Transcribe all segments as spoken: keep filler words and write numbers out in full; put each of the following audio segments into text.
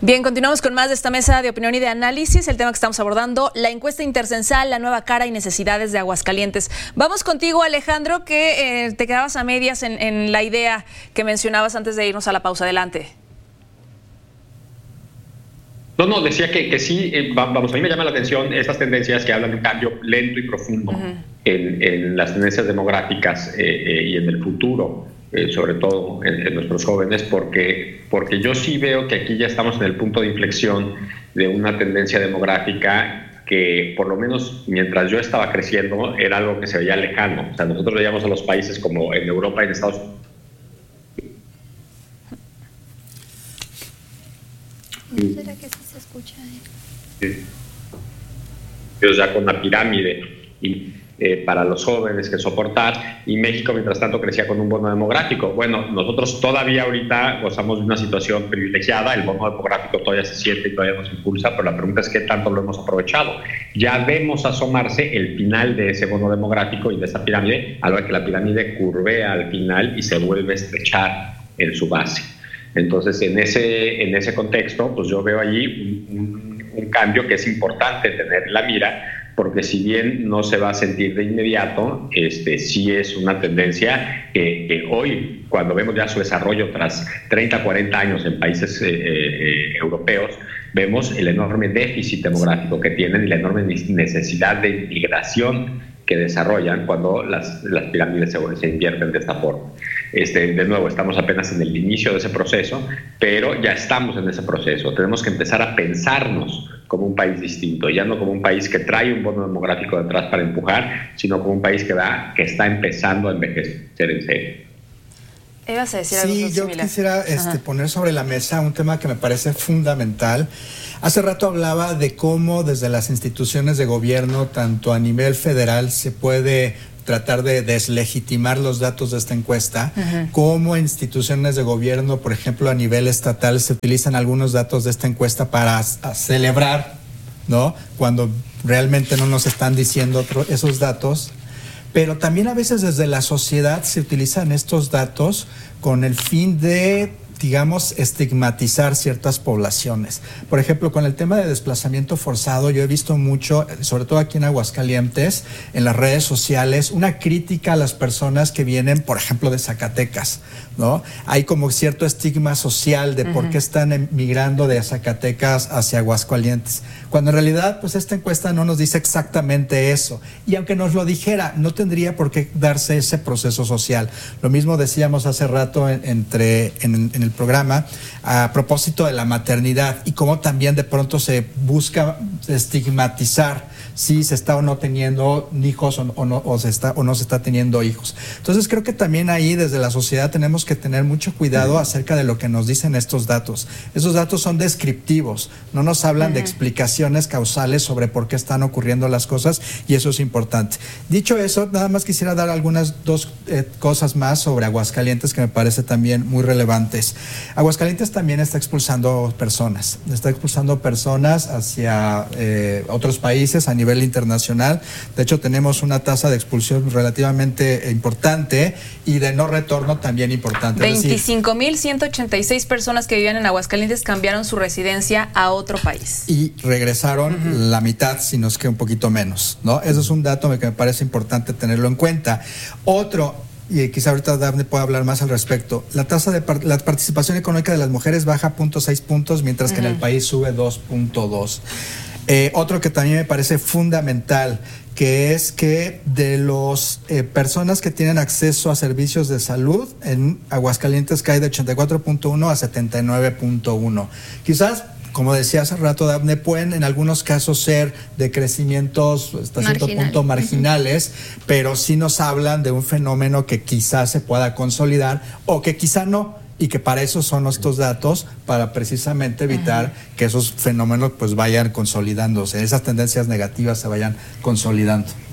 Bien, continuamos con más de esta mesa de opinión y de análisis. El tema que estamos abordando, la encuesta intercensal, la nueva cara y necesidades de Aguascalientes. Vamos contigo, Alejandro, que eh, te quedabas a medias en, en la idea que mencionabas antes de irnos a la pausa. Adelante. No, no, decía que, que sí, eh, vamos, a mí me llama la atención estas tendencias que hablan de un cambio lento y profundo uh-huh. en, en las tendencias demográficas eh, eh, y en el futuro. Eh, sobre todo en, en nuestros jóvenes, porque, porque yo sí veo que aquí ya estamos en el punto de inflexión de una tendencia demográfica que, por lo menos mientras yo estaba creciendo, era algo que se veía lejano. O sea, nosotros veíamos a los países como en Europa y en Estados Unidos. ¿Será que sí se escucha? Sí. Pero ya con la pirámide y Eh, para los jóvenes que soportar, y México mientras tanto crecía con un bono demográfico. Bueno, nosotros todavía ahorita gozamos de una situación privilegiada, el bono demográfico todavía se siente y todavía nos impulsa, pero la pregunta es qué tanto lo hemos aprovechado. Ya vemos asomarse el final de ese bono demográfico y de esa pirámide, a la hora que la pirámide curvea al final y se vuelve a estrechar en su base. Entonces, en ese, en ese contexto, pues yo veo allí un, un, un cambio que es importante tener en la mira, porque si bien no se va a sentir de inmediato, este, sí es una tendencia que, que hoy, cuando vemos ya su desarrollo tras treinta, cuarenta años en países eh, eh, europeos, vemos el enorme déficit demográfico que tienen y la enorme necesidad de inmigración que desarrollan cuando las, las pirámides se, se invierten de esta forma. Este, de nuevo, estamos apenas en el inicio de ese proceso, pero ya estamos en ese proceso. Tenemos que empezar a pensarnos como un país distinto, ya no como un país que trae un bono demográfico detrás para empujar, sino como un país que, va, que está empezando a envejecer en serio. ¿Ibas a decir sí, algo yo similar? quisiera este, poner sobre la mesa un tema que me parece fundamental. Hace rato hablaba de cómo desde las instituciones de gobierno, tanto a nivel federal, se puede tratar de deslegitimar los datos de esta encuesta, uh-huh. como instituciones de gobierno, por ejemplo, a nivel estatal, se utilizan algunos datos de esta encuesta para celebrar, ¿no?, cuando realmente no nos están diciendo otro, esos datos. Pero también a veces desde la sociedad se utilizan estos datos con el fin de, digamos, estigmatizar ciertas poblaciones. Por ejemplo, con el tema de desplazamiento forzado, yo he visto mucho, sobre todo aquí en Aguascalientes, en las redes sociales, una crítica a las personas que vienen, por ejemplo, de Zacatecas, ¿no? Hay como cierto estigma social de uh-huh. por qué están emigrando de Zacatecas hacia Aguascalientes, cuando en realidad, pues esta encuesta no nos dice exactamente eso. Y aunque nos lo dijera, no tendría por qué darse ese proceso social. Lo mismo decíamos hace rato en, entre, en, en el programa a propósito de la maternidad y cómo también de pronto se busca estigmatizar si se está o no teniendo hijos o, o, no, o, se está, o no se está teniendo hijos. Entonces creo que también ahí desde la sociedad tenemos que tener mucho cuidado acerca de lo que nos dicen estos datos. Esos datos son descriptivos, no nos hablan uh-huh. de explicaciones causales sobre por qué están ocurriendo las cosas, y eso es importante. Dicho eso, nada más quisiera dar algunas dos eh, cosas más sobre Aguascalientes que me parece también muy relevantes. Aguascalientes también está expulsando personas, está expulsando personas hacia eh, otros países a nivel internacional. De hecho, tenemos una tasa de expulsión relativamente importante y de no retorno también importante. veinticinco mil ciento ochenta y seis personas que vivían en Aguascalientes cambiaron su residencia a otro país. Y regresaron uh-huh. la mitad, si no es que un poquito menos, ¿no? Eso es un dato que me parece importante tenerlo en cuenta. Otro, y quizá ahorita Dafne pueda hablar más al respecto, la tasa de par- la participación económica de las mujeres baja cero punto seis puntos, mientras uh-huh. que en el país sube dos punto dos. Eh, otro que también me parece fundamental, que es que de las eh, personas que tienen acceso a servicios de salud, en Aguascalientes cae de ochenta y cuatro punto uno a setenta y nueve punto uno. Quizás, como decía hace rato Dafne, pueden en algunos casos ser de crecimientos hasta cierto Marginal. punto marginales, uh-huh. pero sí nos hablan de un fenómeno que quizás se pueda consolidar o que quizá no, y que para eso son estos datos, para precisamente evitar uh-huh. que esos fenómenos pues vayan consolidándose, esas tendencias negativas se vayan consolidando.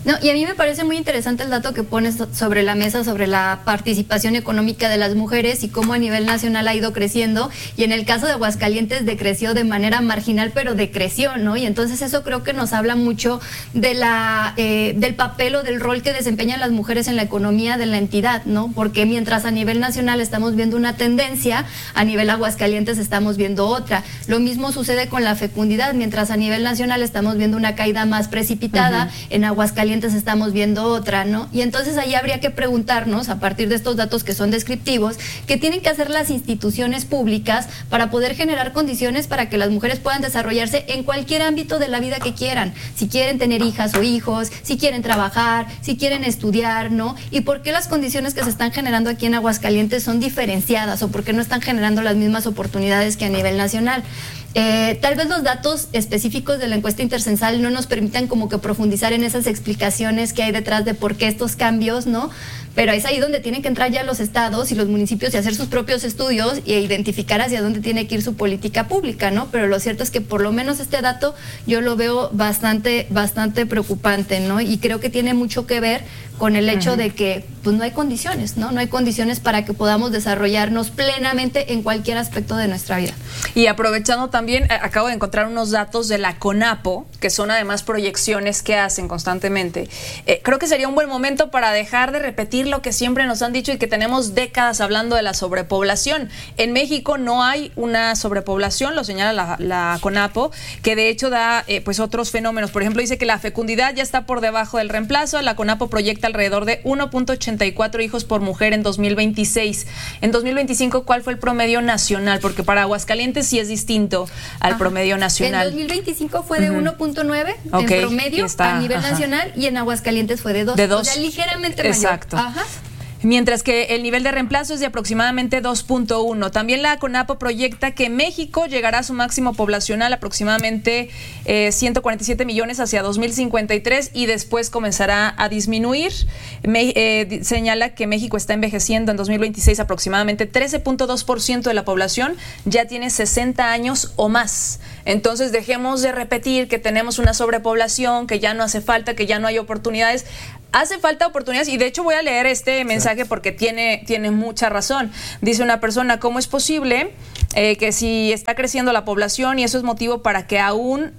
No, y a mí me parece muy interesante el dato que pones sobre la mesa sobre la participación económica de las mujeres y cómo a nivel nacional ha ido creciendo, y en el caso de Aguascalientes decreció de manera marginal, pero decreció, ¿no? Y entonces eso creo que nos habla mucho de la eh, del papel o del rol que desempeñan las mujeres en la economía de la entidad, ¿no? Porque mientras a nivel nacional estamos viendo una tendencia, a nivel Aguascalientes estamos viendo otra. Lo mismo sucede con la fecundidad, mientras a nivel nacional estamos viendo una caída más precipitada, uh-huh. en Aguascalientes estamos viendo otra, ¿no? Y entonces ahí habría que preguntarnos, a partir de estos datos que son descriptivos, qué tienen que hacer las instituciones públicas para poder generar condiciones para que las mujeres puedan desarrollarse en cualquier ámbito de la vida que quieran. Si quieren tener hijas o hijos, si quieren trabajar, si quieren estudiar, ¿no? Y por qué las condiciones que se están generando aquí en Aguascalientes son diferenciadas, o por qué no están generando las mismas oportunidades que a nivel nacional. Eh, tal vez los datos específicos de la encuesta intercensal no nos permitan como que profundizar en esas explicaciones que hay detrás de por qué estos cambios, ¿no? Pero es ahí donde tienen que entrar ya los estados y los municipios y hacer sus propios estudios e identificar hacia dónde tiene que ir su política pública, ¿no? Pero lo cierto es que por lo menos este dato yo lo veo bastante, bastante preocupante, ¿no? Y creo que tiene mucho que ver con el hecho uh-huh. de que pues no hay condiciones, ¿no? No hay condiciones para que podamos desarrollarnos plenamente en cualquier aspecto de nuestra vida. Y aprovechando también, acabo de encontrar unos datos de la CONAPO, que son además proyecciones que hacen constantemente. Eh, creo que sería un buen momento para dejar de repetir lo que siempre nos han dicho y que tenemos décadas hablando de la sobrepoblación. En México no hay una sobrepoblación, lo señala la, la CONAPO, que de hecho da eh, pues otros fenómenos. Por ejemplo, dice que la fecundidad ya está por debajo del reemplazo. La CONAPO proyecta alrededor de uno punto ochenta y cuatro hijos por mujer en dos mil veintiséis. En dos mil veinticinco, ¿cuál fue el promedio nacional? Porque para Aguascalientes sí es distinto al ajá. promedio nacional. En dos mil veinticinco fue de uh-huh. uno punto nueve okay. en promedio está, a nivel ajá. nacional, y en Aguascalientes fue de dos. De dos. O sea, ligeramente exacto. mayor. Ajá. Mientras que el nivel de reemplazo es de aproximadamente dos punto uno. También la CONAPO proyecta que México llegará a su máximo poblacional, aproximadamente eh, ciento cuarenta y siete millones hacia dos mil cincuenta y tres, y después comenzará a disminuir. Me, eh, señala que México está envejeciendo. En dos mil veintiséis aproximadamente trece punto dos por ciento de la población ya tiene sesenta años o más. Entonces dejemos de repetir que tenemos una sobrepoblación, que ya no hace falta, que ya no hay oportunidades. Hace falta oportunidades, y de hecho voy a leer este mensaje porque tiene, tiene mucha razón. Dice una persona: ¿cómo es posible eh, que si está creciendo la población y eso es motivo para que aún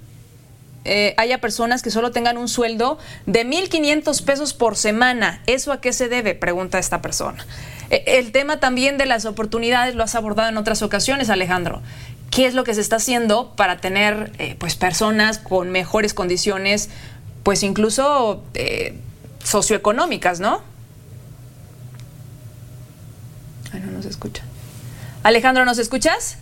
eh, haya personas que solo tengan un sueldo de mil quinientos pesos por semana? ¿Eso a qué se debe?, pregunta esta persona. Eh, el tema también de las oportunidades lo has abordado en otras ocasiones, Alejandro. ¿Qué es lo que se está haciendo para tener eh, pues personas con mejores condiciones, pues incluso Eh, socioeconómicas, ¿no? Ay, no nos escucha. Alejandro, ¿nos escuchas?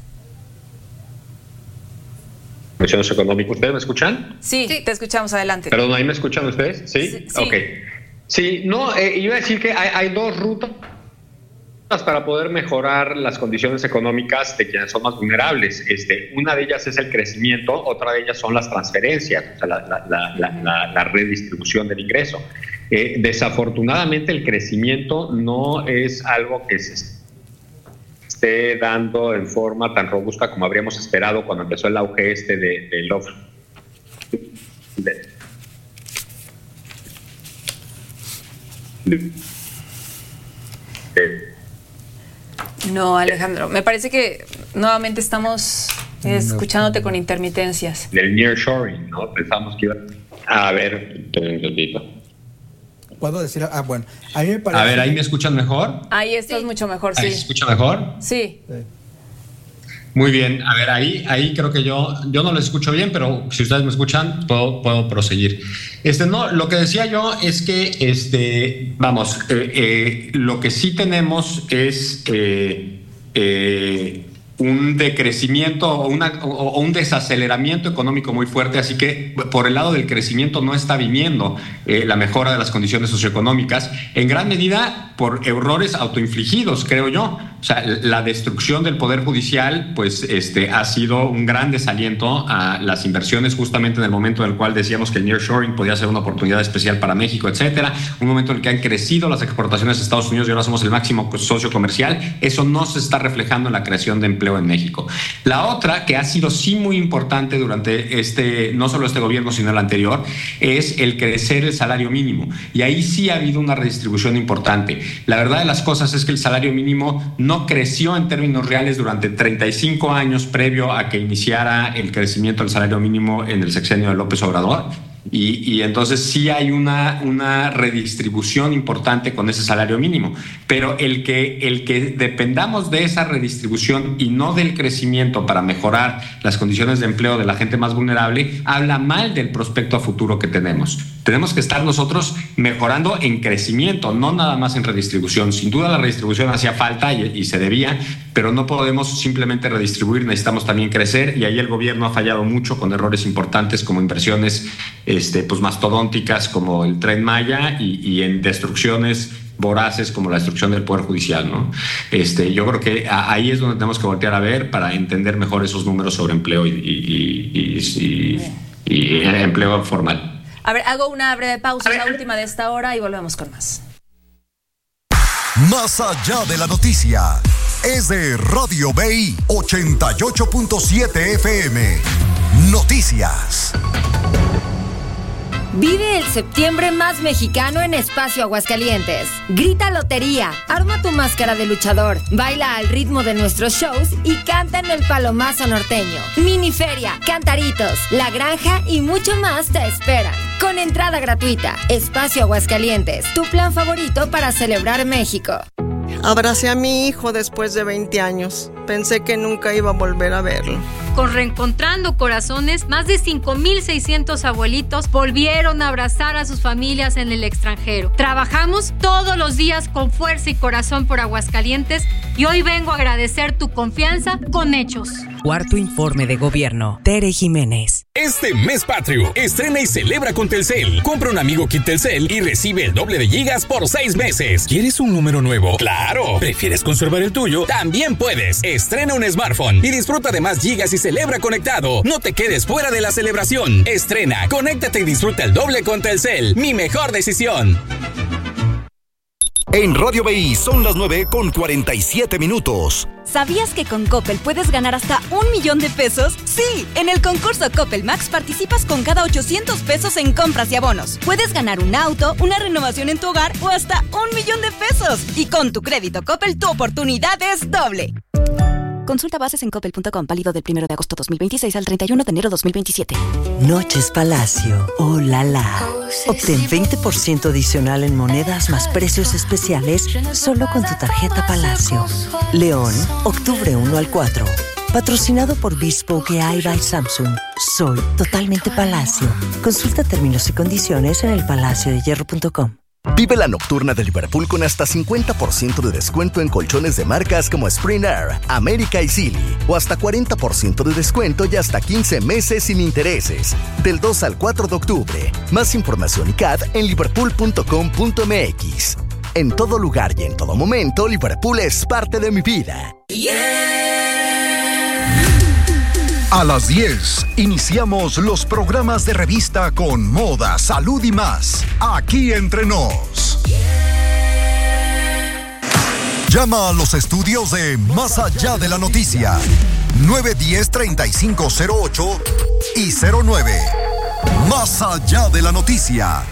Socioeconómico. ¿Ustedes me escuchan? Sí, sí, te escuchamos, adelante. Perdón, ¿ahí me escuchan ustedes? ¿Sí? Sí. sí. Ok. Sí, no, eh, iba a decir que hay, hay dos rutas para poder mejorar las condiciones económicas de quienes son más vulnerables. Este, una de ellas es el crecimiento, otra de ellas son las transferencias, o sea, la, la, la, la, la, la redistribución del ingreso. Eh, desafortunadamente el crecimiento no es algo que se esté dando en forma tan robusta como habríamos esperado cuando empezó el auge este de, de Love. De, de, de, No, Alejandro, me parece que nuevamente estamos escuchándote con intermitencias. Del nearshoring, ¿no? Pensamos que iba a ver, un ratito. ¿Puedo decir? Ah, bueno, a mí me parece... A ver, ¿ahí me escuchan mejor? Ahí estás sí. mucho mejor, sí. ¿Ahí se escucha mejor? Sí. sí. Muy bien, a ver, ahí, ahí creo que yo, yo no lo escucho bien, pero si ustedes me escuchan, puedo, puedo proseguir. Este, no, lo que decía yo es que, este, vamos, eh, eh, lo que sí tenemos es eh, eh, un decrecimiento o, una, o, o un desaceleramiento económico muy fuerte, así que por el lado del crecimiento no está viniendo eh, la mejora de las condiciones socioeconómicas, en gran medida por errores autoinfligidos, creo yo. O sea, la destrucción del Poder Judicial pues este, ha sido un gran desaliento a las inversiones, justamente en el momento en el cual decíamos que el nearshoring podía ser una oportunidad especial para México, etcétera. Un momento en el que han crecido las exportaciones a Estados Unidos y ahora somos el máximo socio comercial. Eso no se está reflejando en la creación de empleo en México. La otra, que ha sido sí muy importante durante este, no solo este gobierno, sino el anterior, es el crecer el salario mínimo. Y ahí sí ha habido una redistribución importante. La verdad de las cosas es que el salario mínimo no creció en términos reales durante treinta y cinco años previo a que iniciara el crecimiento del salario mínimo en el sexenio de López Obrador. Y, y entonces sí hay una, una redistribución importante con ese salario mínimo, pero el que, el que dependamos de esa redistribución y no del crecimiento para mejorar las condiciones de empleo de la gente más vulnerable, habla mal del prospecto a futuro que tenemos. Tenemos que estar nosotros mejorando en crecimiento, no nada más en redistribución. Sin duda la redistribución hacía falta y, y se debía, pero no podemos simplemente redistribuir, necesitamos también crecer, y ahí el gobierno ha fallado mucho con errores importantes como inversiones este, pues mastodónticas como el Tren Maya y, y en destrucciones voraces como la destrucción del Poder Judicial, ¿no? Este, yo creo que ahí es donde tenemos que voltear a ver para entender mejor esos números sobre empleo y, y, y, y, y, y empleo formal. A ver, hago una breve pausa, la última de esta hora, y volvemos con más. Más allá de la noticia, es de Radio B I ochenta y ocho punto siete F M. Noticias. Vive el septiembre más mexicano en Espacio Aguascalientes. Grita lotería, arma tu máscara de luchador, baila al ritmo de nuestros shows y canta en el Palomazo norteño. Miniferia, cantaritos, la granja y mucho más te esperan. Con entrada gratuita. Espacio Aguascalientes, tu plan favorito para celebrar México. Abracé a mi hijo después de veinte años. Pensé que nunca iba a volver a verlo. Con Reencontrando Corazones, más de cinco mil seiscientos abuelitos volvieron a abrazar a sus familias en el extranjero. Trabajamos todos los días con fuerza y corazón por Aguascalientes y hoy vengo a agradecer tu confianza con hechos. Cuarto Informe de Gobierno. Tere Jiménez. Este mes patrio, estrena y celebra con Telcel. Compra un amigo kit Telcel y recibe el doble de gigas por seis meses. ¿Quieres un número nuevo? ¡Claro! ¿Prefieres conservar el tuyo? También puedes. Estrena un smartphone y disfruta de más gigas y celebra conectado. No te quedes fuera de la celebración. Estrena, conéctate y disfruta el doble con Telcel. Mi mejor decisión. En Radio B I son las nueve con cuarenta y siete minutos. ¿Sabías que con Coppel puedes ganar hasta un millón de pesos? Sí, en el concurso Coppel Max participas con cada ochocientos pesos en compras y abonos. Puedes ganar un auto, una renovación en tu hogar o hasta un millón de pesos. Y con tu crédito Coppel, tu oportunidad es doble. Consulta bases en coppel punto com, válido del primero de agosto dos mil veintiséis al treinta y uno de enero dos mil veintisiete. Noches Palacio. Oh, la, la. Obtén veinte por ciento adicional en monedas más precios especiales solo con tu tarjeta Palacio. León, octubre uno al cuatro. Patrocinado por Bespoke A I by Samsung. Soy totalmente Palacio. Consulta términos y condiciones en el palacio de hierro punto com. Vive la nocturna de Liverpool con hasta cincuenta por ciento de descuento en colchones de marcas como Spring Air, América y Silly, o hasta cuarenta por ciento de descuento y hasta quince meses sin intereses. Del dos al cuatro de octubre. Más información y C A D en liverpool punto com punto m x. En todo lugar y en todo momento, Liverpool es parte de mi vida. A las diez, iniciamos los programas de revista con moda, salud y más. Aquí entre nos. Llama a los estudios de Más Allá de la Noticia. nueve uno cero, treinta y cinco cero ocho y cero nueve. Más Allá de la Noticia.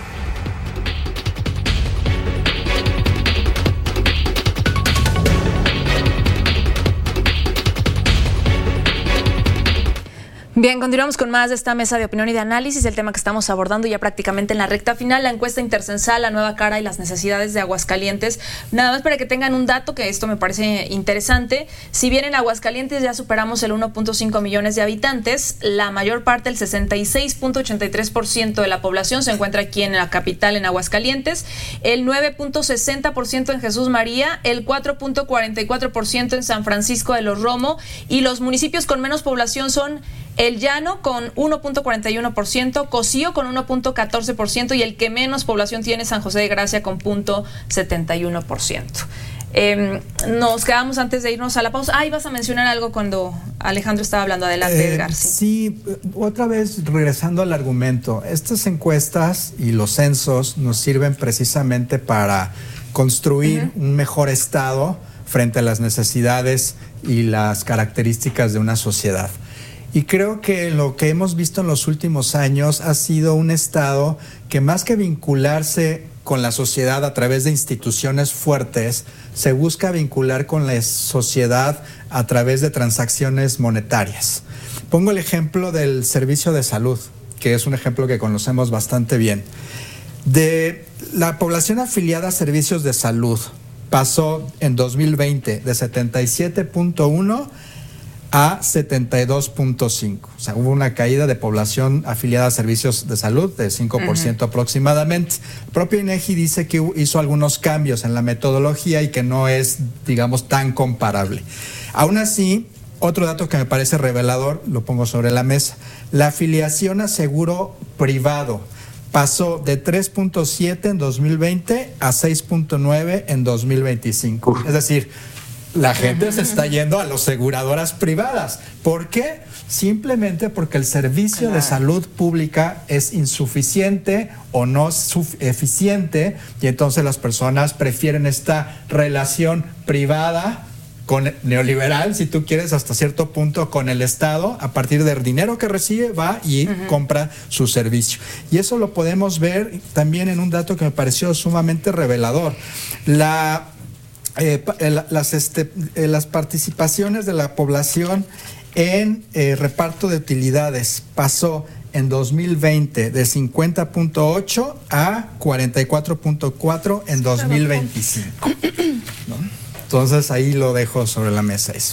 Bien, continuamos con más de esta mesa de opinión y de análisis. El tema que estamos abordando ya prácticamente en la recta final, la encuesta intercensal, la nueva cara y las necesidades de Aguascalientes. Nada más para que tengan un dato, que esto me parece interesante. Si bien en Aguascalientes ya superamos el uno punto cinco millones de habitantes, la mayor parte, el sesenta y seis punto ochenta y tres por ciento de la población se encuentra aquí en la capital, en Aguascalientes, el nueve punto sesenta por ciento en Jesús María, el cuatro punto cuarenta y cuatro por ciento en San Francisco de los Romo, y los municipios con menos población son El Llano con uno punto cuarenta y uno por ciento, Cocío con uno punto catorce por ciento y el que menos población tiene, San José de Gracia, con punto setenta y uno por ciento. Eh, nos quedamos antes de irnos a la pausa. Ah, ibas a mencionar algo cuando Alejandro estaba hablando. Adelante, eh, Edgar. Sí. sí, otra vez regresando al argumento, estas encuestas y los censos nos sirven precisamente para construir uh-huh. un mejor estado frente a las necesidades y las características de una sociedad. Y creo que lo que hemos visto en los últimos años ha sido un estado que, más que vincularse con la sociedad a través de instituciones fuertes, se busca vincular con la sociedad a través de transacciones monetarias. Pongo el ejemplo del servicio de salud, que es un ejemplo que conocemos bastante bien. De la población afiliada a servicios de salud pasó en dos mil veinte de setenta y siete punto uno a setenta y dos punto cinco. O sea, hubo una caída de población afiliada a servicios de salud de cinco por ciento uh-huh. aproximadamente. El propio INEGI dice que hizo algunos cambios en la metodología y que no es, digamos, tan comparable. Aún así, otro dato que me parece revelador, lo pongo sobre la mesa. La afiliación a seguro privado pasó de tres punto siete en dos mil veinte a seis punto nueve en dos mil veinticinco. Uh. Es decir, la gente se está yendo a las aseguradoras privadas. ¿Por qué? Simplemente porque el servicio claro. de salud pública es insuficiente o no eficiente, y entonces las personas prefieren esta relación privada con neoliberal, si tú quieres, hasta cierto punto con el Estado. A partir del dinero que recibe, va y uh-huh. compra su servicio. Y eso lo podemos ver también en un dato que me pareció sumamente revelador. La Eh, las, este, eh, las participaciones de la población en eh, reparto de utilidades pasó en dos mil veinte de cincuenta punto ocho a cuarenta y cuatro punto cuatro en dos mil veinticinco. ¿No? Entonces ahí lo dejo sobre la mesa eso.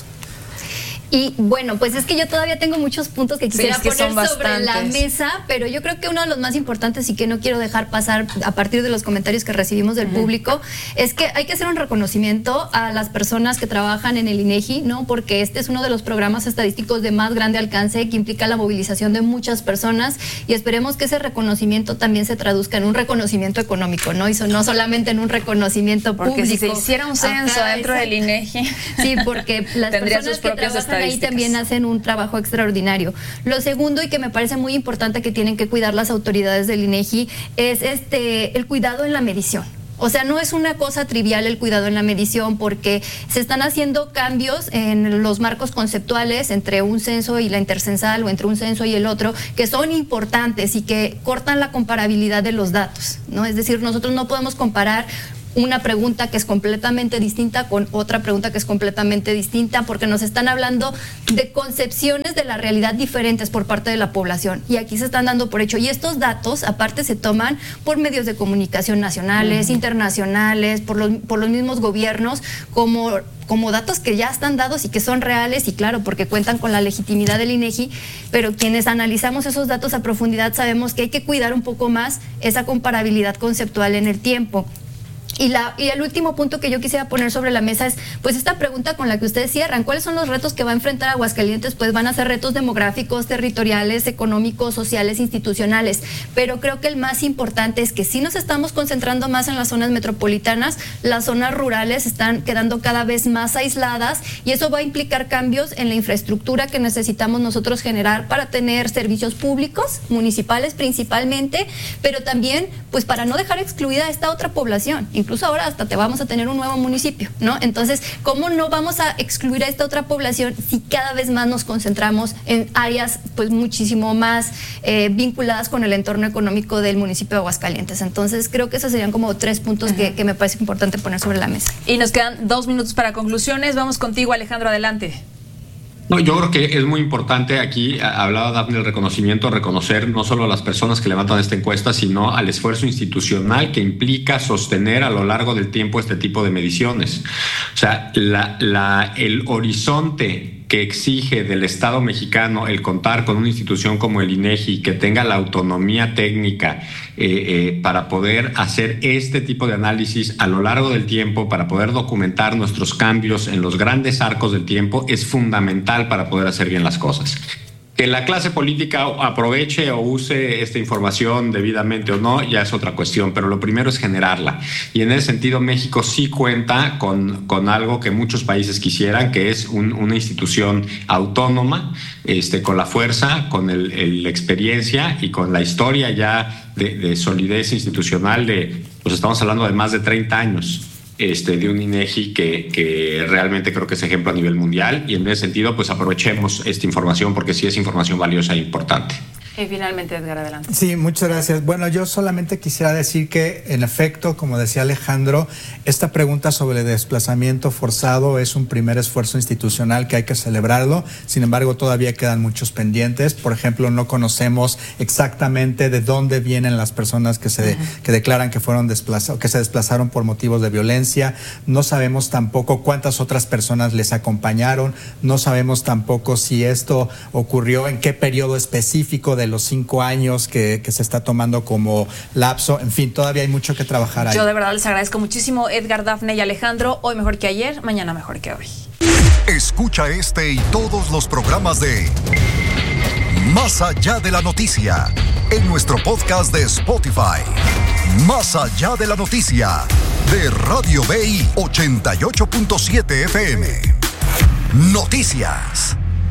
Y bueno, pues es que yo todavía tengo muchos puntos que quisiera sí, es que poner sobre la mesa, pero yo creo que uno de los más importantes y que no quiero dejar pasar a partir de los comentarios que recibimos del uh-huh. público es que hay que hacer un reconocimiento a las personas que trabajan en el INEGI, ¿no? Porque este es uno de los programas estadísticos de más grande alcance que implica la movilización de muchas personas, y esperemos que ese reconocimiento también se traduzca en un reconocimiento económico, ¿no? Y no solamente en un reconocimiento porque público. Porque si se hiciera un censo Ajá, dentro esa... del INEGI, sí, porque las personas que trabajan ahí también hacen un trabajo extraordinario. Lo segundo, y que me parece muy importante que tienen que cuidar las autoridades del INEGI, es este el cuidado en la medición. O sea, no es una cosa trivial el cuidado en la medición, porque se están haciendo cambios en los marcos conceptuales entre un censo y la intercensal, o entre un censo y el otro, que son importantes y que cortan la comparabilidad de los datos, ¿no? Es decir, nosotros no podemos comparar una pregunta que es completamente distinta con otra pregunta que es completamente distinta, porque nos están hablando de concepciones de la realidad diferentes por parte de la población, y aquí se están dando por hecho. Y estos datos, aparte, se toman por medios de comunicación nacionales, uh-huh. internacionales, por los, por los mismos gobiernos, como como datos que ya están dados y que son reales, y claro, porque cuentan con la legitimidad del INEGI, pero quienes analizamos esos datos a profundidad sabemos que hay que cuidar un poco más esa comparabilidad conceptual en el tiempo. Y, la, y el último punto que yo quisiera poner sobre la mesa es, pues, esta pregunta con la que ustedes cierran: ¿cuáles son los retos que va a enfrentar Aguascalientes? Pues van a ser retos demográficos, territoriales, económicos, sociales, institucionales, pero creo que el más importante es que sí nos estamos concentrando más en las zonas metropolitanas, las zonas rurales están quedando cada vez más aisladas, y eso va a implicar cambios en la infraestructura que necesitamos nosotros generar para tener servicios públicos, municipales principalmente, pero también, pues, para no dejar excluida a esta otra población. Incluso ahora hasta te vamos a tener un nuevo municipio, ¿no? Entonces, ¿cómo no vamos a excluir a esta otra población si cada vez más nos concentramos en áreas, pues, muchísimo más eh, vinculadas con el entorno económico del municipio de Aguascalientes? Entonces, creo que esos serían como tres puntos uh-huh. que, que me parece importante poner sobre la mesa. Y nos quedan dos minutos para conclusiones. Vamos contigo, Alejandro, adelante. No, yo creo que es muy importante aquí, hablaba Dafne del reconocimiento, reconocer no solo a las personas que levantan esta encuesta, sino al esfuerzo institucional que implica sostener a lo largo del tiempo este tipo de mediciones. O sea, la, la, el horizonte que exige del Estado mexicano el contar con una institución como el INEGI, que tenga la autonomía técnica eh, eh, para poder hacer este tipo de análisis a lo largo del tiempo, para poder documentar nuestros cambios en los grandes arcos del tiempo, es fundamental para poder hacer bien las cosas. Que la clase política aproveche o use esta información debidamente o no, ya es otra cuestión, pero lo primero es generarla. Y en ese sentido, México sí cuenta con, con algo que muchos países quisieran, que es un, una institución autónoma, este, con la fuerza, con el, el, la experiencia y con la historia ya de, de solidez institucional de, pues estamos hablando de más de treinta años. Este, de un INEGI que, que realmente creo que es ejemplo a nivel mundial, y en ese sentido pues aprovechemos esta información porque sí es información valiosa e importante. Y finalmente, Edgar, adelante. Sí, muchas gracias. Bueno, yo solamente quisiera decir que, en efecto, como decía Alejandro, esta pregunta sobre el desplazamiento forzado es un primer esfuerzo institucional que hay que celebrarlo. Sin embargo, todavía quedan muchos pendientes. Por ejemplo, no conocemos exactamente de dónde vienen las personas que se uh-huh. que declaran que fueron desplazados, que se desplazaron por motivos de violencia. No sabemos tampoco cuántas otras personas les acompañaron. No sabemos tampoco si esto ocurrió en qué periodo específico de los cinco años que, que se está tomando como lapso. En fin, todavía hay mucho que trabajar ahí. Yo de verdad les agradezco muchísimo, Edgar, Dafne y Alejandro. Hoy mejor que ayer, mañana mejor que hoy. Escucha este y todos los programas de Más Allá de la Noticia en nuestro podcast de Spotify. Más Allá de la Noticia de Radio B I ochenta y ocho punto siete F M. Noticias.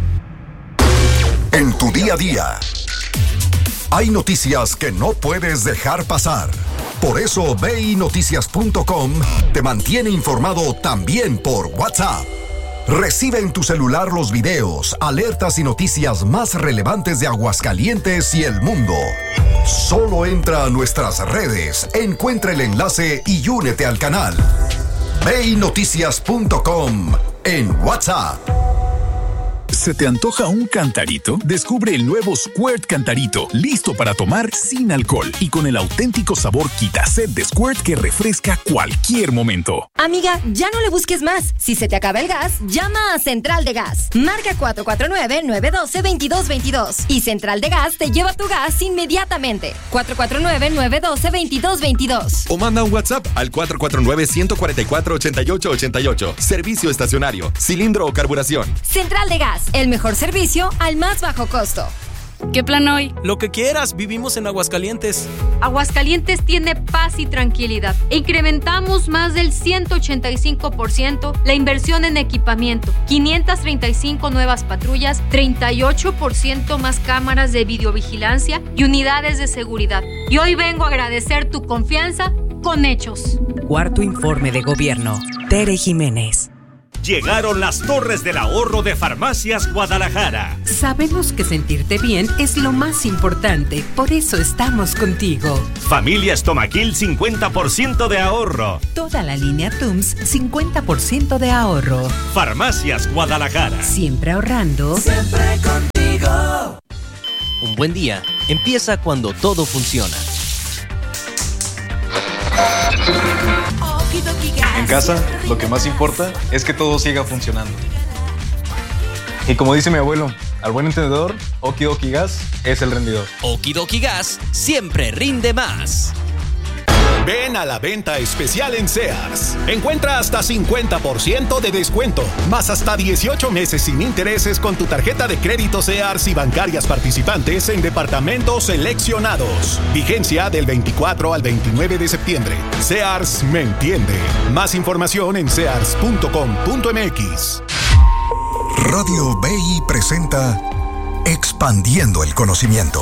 En tu día a día hay noticias que no puedes dejar pasar. Por eso B I Noticias punto com te mantiene informado también por WhatsApp. Recibe en tu celular los videos, alertas y noticias más relevantes de Aguascalientes y el mundo. Solo entra a nuestras redes, encuentra el enlace y únete al canal. B I Noticias punto com en WhatsApp. ¿Se te antoja un cantarito? Descubre el nuevo Squirt Cantarito, listo para tomar sin alcohol y con el auténtico sabor quita-sed de Squirt que refresca cualquier momento. Amiga, ya no le busques más. Si se te acaba el gas, llama a Central de Gas. Marca cuatro cuatro nueve, nueve uno dos, dos dos dos y Central de Gas te lleva tu gas inmediatamente. cuatro cuatro nueve, nueve uno dos, dos dos dos. O manda un WhatsApp al cuatro cuatro nueve, uno cuatro cuatro, ocho ocho ocho ocho. Servicio estacionario, cilindro o carburación. Central de Gas, el mejor servicio al más bajo costo. ¿Qué plan hoy? Lo que quieras, vivimos en Aguascalientes. Aguascalientes tiene paz y tranquilidad. E incrementamos más del ciento ochenta y cinco por ciento la inversión en equipamiento, quinientas treinta y cinco nuevas patrullas, treinta y ocho por ciento más cámaras de videovigilancia y unidades de seguridad. Y hoy vengo a agradecer tu confianza con hechos. Cuarto informe de gobierno. Tere Jiménez. Llegaron las Torres del Ahorro de Farmacias Guadalajara. Sabemos que sentirte bien es lo más importante, por eso estamos contigo. Familia Estomaquil, cincuenta por ciento de ahorro. Toda la línea Tums, cincuenta por ciento de ahorro. Farmacias Guadalajara. Siempre ahorrando. Siempre contigo. Un buen día empieza cuando todo funciona. En casa, lo que más importa es que todo siga funcionando. Y como dice mi abuelo, al buen entendedor, Okidoki Gas es el rendidor. Okidoki Gas siempre rinde más. Ven a la venta especial en Sears. Encuentra hasta cincuenta por ciento de descuento, más hasta dieciocho meses sin intereses con tu tarjeta de crédito Sears y bancarias participantes en departamentos seleccionados. Vigencia del veinticuatro al veintinueve de septiembre. Sears me entiende. Más información en sears punto com punto m x. Radio B I presenta Expandiendo el Conocimiento.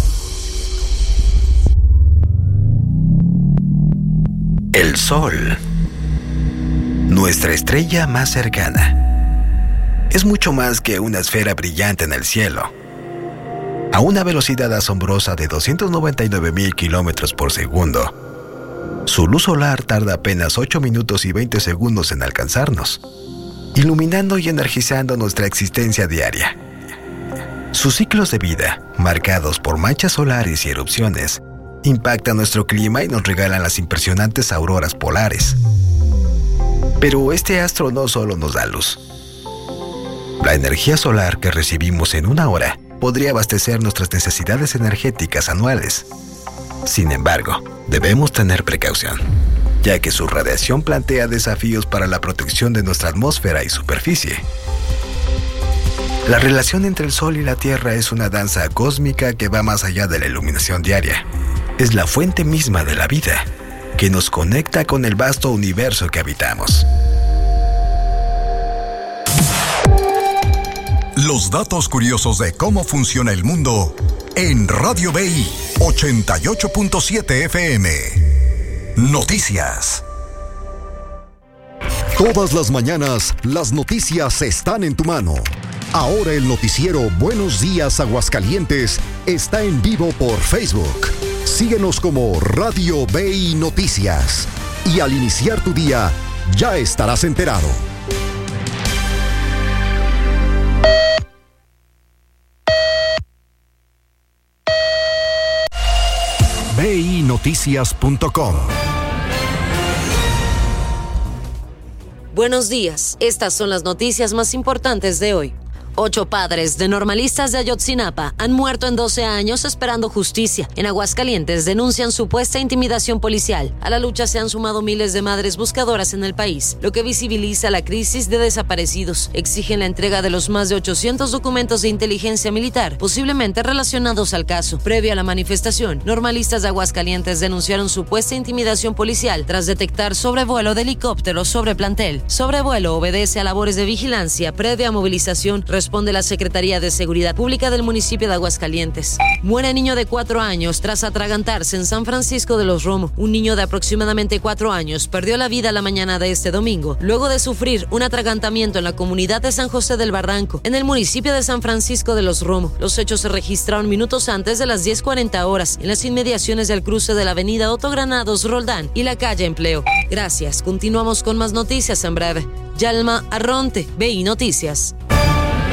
El Sol, nuestra estrella más cercana, es mucho más que una esfera brillante en el cielo. A una velocidad asombrosa de doscientos noventa y nueve mil kilómetros por segundo, su luz solar tarda apenas ocho minutos y veinte segundos en alcanzarnos, iluminando y energizando nuestra existencia diaria. Sus ciclos de vida, marcados por manchas solares y erupciones, impactan nuestro clima y nos regalan las impresionantes auroras polares. Pero este astro no solo nos da luz. La energía solar que recibimos en una hora podría abastecer nuestras necesidades energéticas anuales. Sin embargo, debemos tener precaución, ya que su radiación plantea desafíos para la protección de nuestra atmósfera y superficie. La relación entre el Sol y la Tierra es una danza cósmica que va más allá de la iluminación diaria. Es la fuente misma de la vida, que nos conecta con el vasto universo que habitamos. Los datos curiosos de cómo funciona el mundo en Radio B I ochenta y ocho punto siete F M. Noticias. Todas las mañanas, las noticias están en tu mano. Ahora el noticiero Buenos Días Aguascalientes está en vivo por Facebook. Síguenos como Radio B I Noticias. Y al iniciar tu día, ya estarás enterado. B I noticias punto com. Buenos días, estas son las noticias más importantes de hoy. Ocho padres de normalistas de Ayotzinapa han muerto en doce años esperando justicia. En Aguascalientes denuncian supuesta intimidación policial. A la lucha se han sumado miles de madres buscadoras en el país, lo que visibiliza la crisis de desaparecidos. Exigen la entrega de los más de ochocientos documentos de inteligencia militar, posiblemente relacionados al caso. Previo a la manifestación, normalistas de Aguascalientes denunciaron supuesta intimidación policial tras detectar sobrevuelo de helicópteros sobre plantel. Sobrevuelo obedece a labores de vigilancia previa a movilización, responde la Secretaría de Seguridad Pública del municipio de Aguascalientes. Muere niño de cuatro años tras atragantarse en San Francisco de los Romo. Un niño de aproximadamente cuatro años perdió la vida la mañana de este domingo, luego de sufrir un atragantamiento en la comunidad de San José del Barranco, en el municipio de San Francisco de los Romo. Los hechos se registraron minutos antes de las diez cuarenta horas, en las inmediaciones del cruce de la avenida Otto Granados Roldán y la calle Empleo. Gracias, continuamos con más noticias en breve. Yalma Arronte, B I Noticias.